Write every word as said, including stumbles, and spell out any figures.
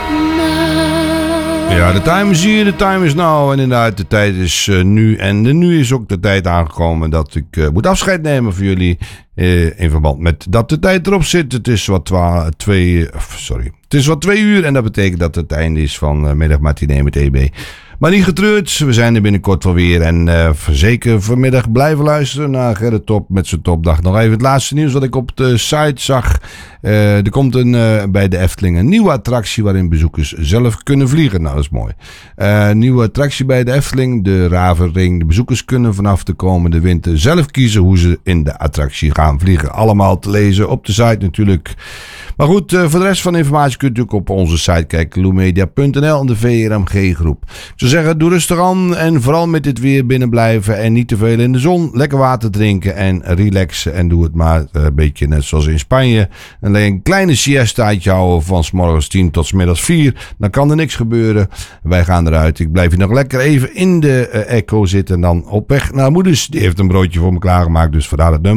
Ja, de time is hier, de time is now. En inderdaad, de tijd is uh, nu. En de, nu is ook de tijd aangekomen dat ik uh, moet afscheid nemen van jullie. Uh, in verband met dat de tijd erop zit. Het is wat twa- twee, sorry. Het is wat twee uur en dat betekent dat het einde is van uh, Middagmatinee met E B. Maar niet getreurd, we zijn er binnenkort wel weer. En uh, zeker vanmiddag blijven luisteren naar Gerrit Top met zijn topdag. Nog even het laatste nieuws wat ik op de site zag. Uh, er komt een, uh, bij de Efteling een nieuwe attractie waarin bezoekers zelf kunnen vliegen. Nou, dat is mooi. Uh, nieuwe attractie bij de Efteling, de Ravenring. De bezoekers kunnen vanaf de komende winter zelf kiezen hoe ze in de attractie gaan vliegen. Allemaal te lezen op de site natuurlijk. Maar goed, uh, voor de rest van de informatie kunt u ook op onze site kijken. loemedia punt n l en de V R M G groep. Ik zou zeggen, doe rustig aan en vooral met dit weer binnen blijven en niet te veel in de zon. Lekker water drinken en relaxen en doe het maar een beetje net zoals in Spanje. Alleen een kleine siestaatje houden van 's morgens tien tot 's middags vier. Dan kan er niks gebeuren. Wij gaan eruit. Ik blijf hier nog lekker even in de uh, echo zitten en dan op weg naar moeders. Die heeft een broodje voor me klaargemaakt, dus vandaar het nummer.